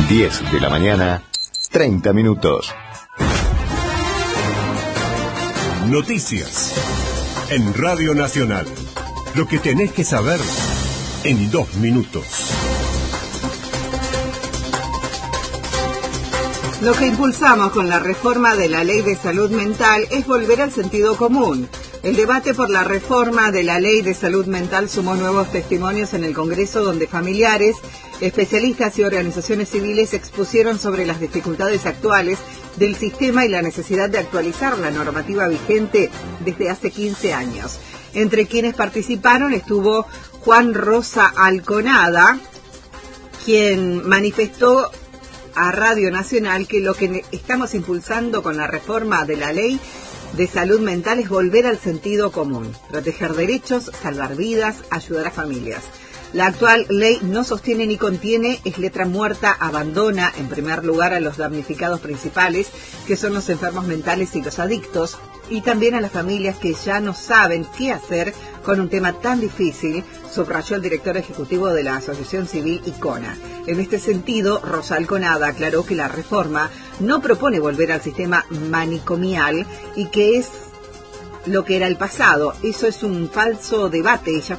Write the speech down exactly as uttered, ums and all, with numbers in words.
diez de la mañana, treinta minutos. Noticias en Radio Nacional. Lo que tenés que saber en dos minutos. Lo que impulsamos con la reforma de la Ley de Salud Mental es volver al sentido común. El debate por la reforma de la Ley de Salud Mental sumó nuevos testimonios en el Congreso, donde familiares, especialistas y organizaciones civiles expusieron sobre las dificultades actuales del sistema y la necesidad de actualizar la normativa vigente desde hace quince años. Entre quienes participaron estuvo Juan Rosa Alconada, quien manifestó a Radio Nacional que lo que estamos impulsando con la reforma de la Ley de Salud Mental es volver al sentido común, proteger derechos, salvar vidas, ayudar a familias. La actual ley no sostiene ni contiene, es letra muerta, abandona en primer lugar a los damnificados principales, que son los enfermos mentales y los adictos, y también a las familias que ya no saben qué hacer con un tema tan difícil, subrayó el director ejecutivo de la Asociación Civil ICONA. En este sentido, Rosa Alconada aclaró que la reforma no propone volver al sistema manicomial y que es lo que era el pasado. Eso es un falso debate. Ella